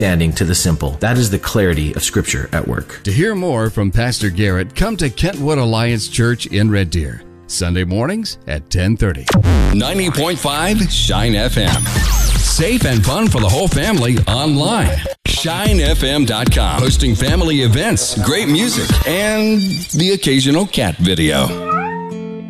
understanding to the simple. That is the clarity of Scripture at work. To hear more from Pastor Garrett, come to Kentwood Alliance Church in Red Deer, Sunday mornings at 10:30. 90.5 Shine FM. Safe and fun for the whole family online. ShineFM.com. Hosting family events, great music, and the occasional cat video.